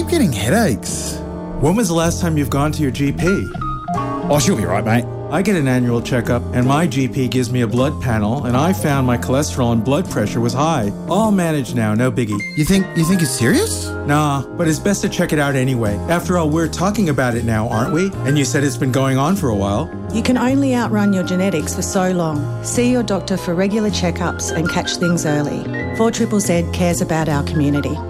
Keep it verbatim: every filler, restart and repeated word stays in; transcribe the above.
getting headaches. When was the last time you've gone to your G P? Oh, she'll be right, mate. I get an annual checkup and my G P gives me a blood panel and I found my cholesterol and blood pressure was high. All managed now, no biggie. You think you think it's serious? Nah, but it's best to check it out anyway. After all, we're talking about it now, aren't we? And you said it's been going on for a while. You can only outrun your genetics for so long. See your doctor for regular checkups and catch things early. four Z Z Z cares about our community.